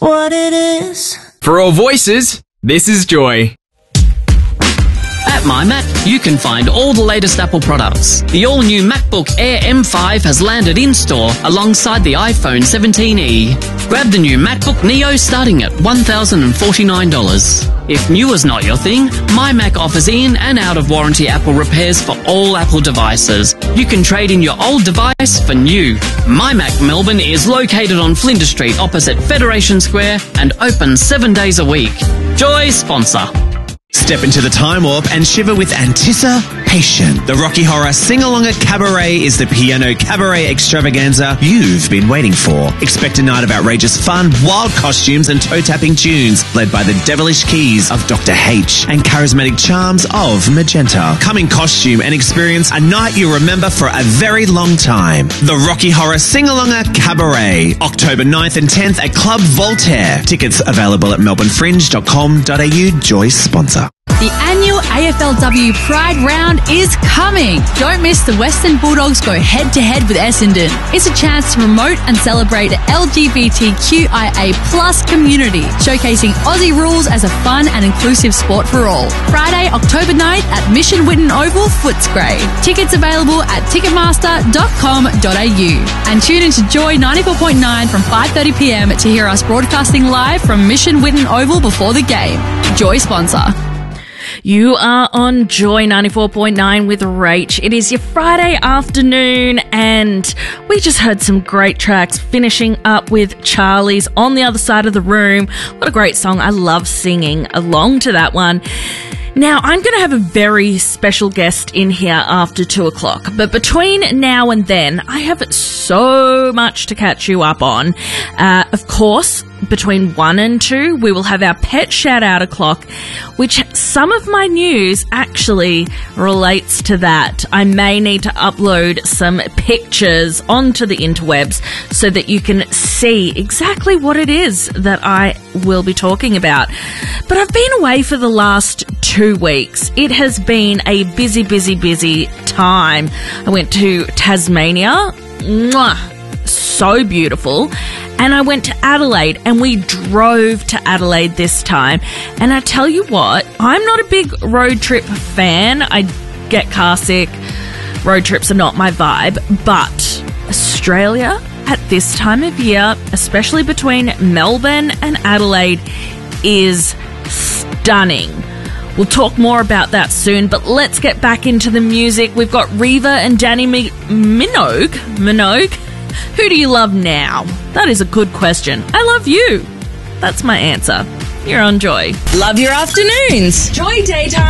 what it is. For all voices, this is Joy. At MyMac, you can find all the latest Apple products. The all-new MacBook Air M5 has landed in-store alongside the iPhone 17e. Grab the new MacBook Neo starting at $1,049. If new is not your thing, MyMac offers in and out-of-warranty Apple repairs for all Apple devices. You can trade in your old device for new. MyMac Melbourne is located on Flinders Street opposite Federation Square and open 7 days a week. Joy sponsor. Step into the time warp and shiver with anticipation. The Rocky Horror Sing-Along at Cabaret is the piano cabaret extravaganza you've been waiting for. Expect a night of outrageous fun, wild costumes and toe-tapping tunes, led by the devilish keys of Dr. H and charismatic charms of Magenta. Come in costume and experience a night you'll remember for a very long time. The Rocky Horror Sing-Along at Cabaret, October 9th and 10th at Club Voltaire. Tickets available at melbournefringe.com.au. Joy sponsor. The annual AFLW Pride Round is coming. Don't miss the Western Bulldogs go head-to-head with Essendon. It's a chance to promote and celebrate the LGBTQIA+ community, showcasing Aussie rules as a fun and inclusive sport for all. Friday, October 9th at Mission Whitten Oval, Footscray. Tickets available at ticketmaster.com.au. And tune into Joy 94.9 from 5:30pm to hear us broadcasting live from Mission Whitten Oval before the game. Joy sponsor. You are on Joy 94.9 with Rach. It is your Friday afternoon and we just heard some great tracks, finishing up with Charlie's On the Other Side of the Room. What a great song. I love singing along to that one. Now, I'm going to have a very special guest in here after 2 o'clock, but between now and then, I have so much to catch you up on. Of course, between 1 and 2, we will have our pet shout-out o'clock, which some of my news actually relates to that. I may need to upload some pictures onto the interwebs so that you can see exactly what it is that I will be talking about. But I've been away for the last 2 weeks. It has been a busy, busy, busy time. I went to Tasmania. Mwah! So beautiful. And I went to Adelaide, and we drove to Adelaide this time. And I tell you what, I'm not a big road trip fan. I get car sick. Road trips are not my vibe. But Australia at this time of year, especially between Melbourne and Adelaide, is stunning. We'll talk more about that soon, but let's get back into the music. We've got Reva and Danny Minogue. Who do you love now? That is a good question. I love you. That's my answer. You're on Joy. Love your afternoons. Joy Daytime.